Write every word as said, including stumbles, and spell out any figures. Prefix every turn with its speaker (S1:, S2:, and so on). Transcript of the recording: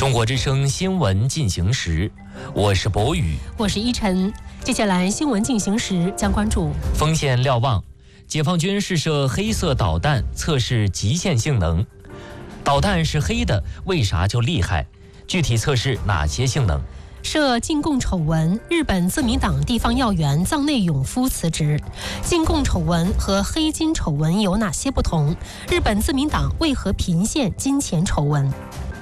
S1: 中国之声新闻进行时，我是博宇，
S2: 我是依晨。接下来新闻进行时将关注
S1: 锋线瞭望，解放军试射黑色导弹测试极限性能。导弹是黑的，为啥就厉害？具体测试哪些性能？
S2: 涉禁共丑闻，日本自民党地方要员藏内永夫辞职。禁共丑闻和黑金丑闻有哪些不同？日本自民党为何频现金钱丑闻？